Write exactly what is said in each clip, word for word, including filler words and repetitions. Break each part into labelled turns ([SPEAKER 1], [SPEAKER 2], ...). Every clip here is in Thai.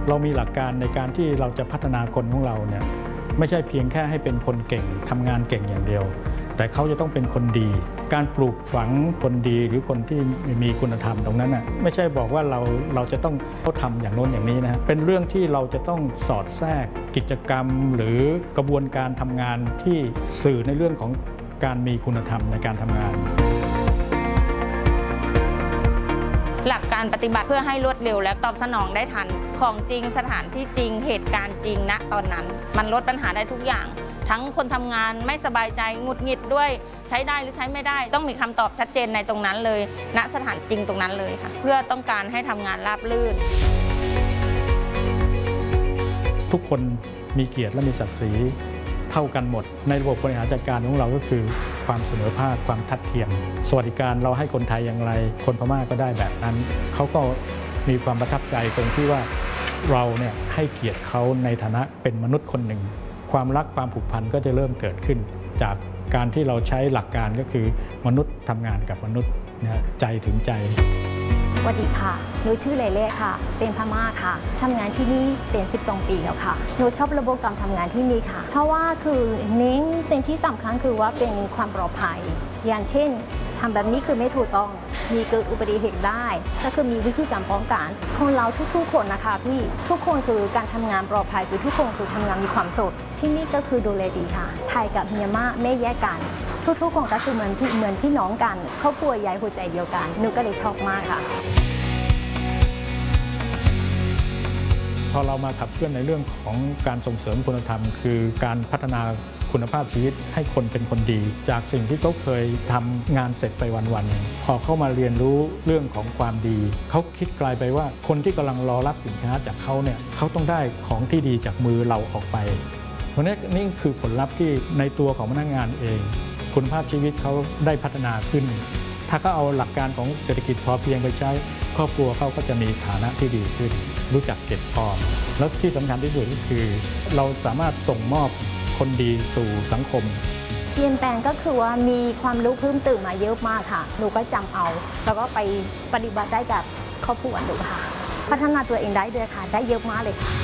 [SPEAKER 1] เรามีหลักการในการที่เราจะพัฒนาคนของเราเนี่ยไม่ใช่เพียงแค่ให้เป็นคนเก่งทำงานเก่งอย่างเดียวแต่เขาจะต้องเป็นคนดีการปลูกฝังคนดีหรือคนที่มีคุณธรรมตรงนั้นน่ะไม่ใช่บอกว่าเราเราจะต้องเขาทำอย่างโน้นอย่างนี้นะเป็นเรื่องที่เราจะต้องสอดแทรกกิจกรรมหรือกระบวนการทำงานที่สื่อในเรื่องของการมีคุณธรรมในการทำงาน
[SPEAKER 2] หลักการปฏิบัติเพื่อให้รวดเร็วและตอบสนองได้ทันของจริงสถานที่จริงเหตุการณ์จริงณตอนนั้นมันลดปัญหาได้ทุกอย่างทั้งคนทำงานไม่สบายใจหงุดหงิดด้วยใช้ได้หรือใช้ไม่ได้ต้องมีคำตอบชัดเจนในตรงนั้นเลยณสถานจริงตรงนั้นเลยค่ะเพื่อต้องการให้ทำงานราบรื่น
[SPEAKER 1] ทุกคนมีเกียรติและมีศักดิ์ศรีเท่ากันหมดในระบบบริหารจัดการของเราก็คือความเสมอภาคความทัดเทียมสวัสดิการเราให้คนไทยอย่างไรคนพม่าก็ได้แบบนั้นเขาก็มีความประทับใจตรงที่ว่าเราเนี่ยให้เกียรติเขาในฐานะเป็นมนุษย์คนหนึ่งความรักความผูกพันก็จะเริ่มเกิดขึ้นจากการที่เราใช้หลักการก็คือมนุษย์ทำงานกับมนุษย์นะใจถึงใจ
[SPEAKER 3] สวัสดีค่ะหนูชื่อเลเล่ค่ะเป็นพม่าค่ะทำงานที่นี่เป็นสิบสองปีแล้วค่ะหนูชอบระบบการทำงานที่นี่ค่ะเพราะว่าคือเน้นสิ่งที่สำคัญคือว่าเป็นความปลอดภัยอย่างเช่นทำแบบนี้คือไม่ถูกต้องมีเกิดอุบัติเหตุได้ก็คือมีวิธีการป้องกันของเราทุกๆคนนะคะพี่ทุกคนคือการทำงานปลอดภัยคือทุกคนคือทำงานมีความสุขที่นี่ก็คือดูแลดีค่ะไทยกับเมียนมาไม่แยกกันทุกๆคนก็คือเหมือนที่เหมือนที่น้องกันครอบครัวใหญ่หัวใจเดียวกันหนูก็เลยชอบมากค่ะ
[SPEAKER 1] พอเรามาขับเคลื่อนในเรื่องของการส่งเสริมคุณธรรมคือการพัฒนาคุณภาพชีวิตให้คนเป็นคนดีจากสิ่งที่เขาเคยทำงานเสร็จไปวันๆพอเข้ามาเรียนรู้เรื่องของความดีเขาคิดกลายไปว่าคนที่กำลังรอรับสินค้าจากเขาเนี่ยเขาต้องได้ของที่ดีจากมือเราออกไปเพราะนี่นี่คือผลลัพธ์ที่ในตัวของพนักงานเองคุณภาพชีวิตเขาได้พัฒนาขึ้นถ้าเขาเอาหลักการของเศรษฐกิจพอเพียงไปใช้ครอบครัวเขาก็จะมีฐานะที่ดีขึ้นรู้จักเก็บออมแล้วที่สำคัญที่สุดก็คือเราสามารถส่งมอบคนดีสู่สังคม
[SPEAKER 3] เปลี่ยนแปลงก็คือว่ามีความรู้เพิ่มเติมมาเยอะมากค่ะหนูก็จำเอาแล้วก็ไปปฏิบัติได้กับครอบครัวหนูค่ะพัฒนาตัวเองได้ด้วยค่ะได้เยอะมากเลยค่ะ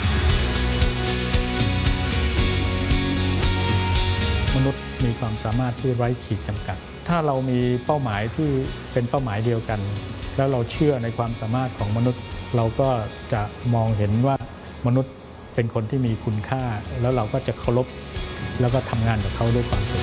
[SPEAKER 1] มนุษย์มีความสามารถที่ไร้ขีดจำกัดถ้าเรามีเป้าหมายที่เป็นเป้าหมายเดียวกันแล้วเราเชื่อในความสามารถของมนุษย์เราก็จะมองเห็นว่ามนุษย์เป็นคนที่มีคุณค่าแล้วเราก็จะเคารพแล้วก็ทำงานกับเขาด้วยความสุข